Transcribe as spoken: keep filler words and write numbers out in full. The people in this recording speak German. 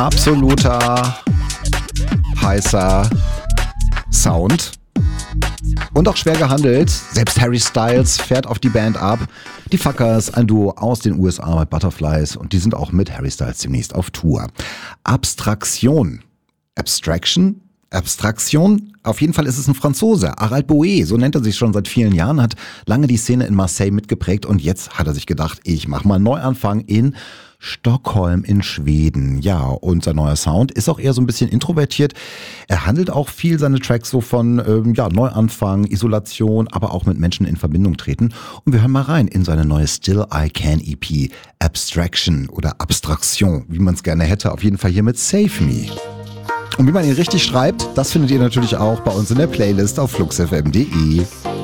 Absoluter heißer Sound. Und auch schwer gehandelt. Selbst Harry Styles fährt auf die Band ab. Die Fuckers, ein Duo aus den U S A mit Butterflies. Und die sind auch mit Harry Styles demnächst auf Tour. Abstraktion. Abstraction? Abstraktion? Auf jeden Fall ist es ein Franzose. Harald Boe, so nennt er sich schon seit vielen Jahren, hat lange die Szene in Marseille mitgeprägt. Und jetzt hat er sich gedacht, ich mach mal einen Neuanfang in Stockholm in Schweden. Ja, und sein neuer Sound ist auch eher so ein bisschen introvertiert. Er handelt auch viel seine Tracks so von ähm, ja, Neuanfang, Isolation, aber auch mit Menschen in Verbindung treten. Und wir hören mal rein in seine neue Still I Can E P, Abstraction oder Abstraktion, wie man es gerne hätte. Auf jeden Fall hier mit Save Me. Und wie man ihn richtig schreibt, das findet ihr natürlich auch bei uns in der Playlist auf flux f m punkt d e.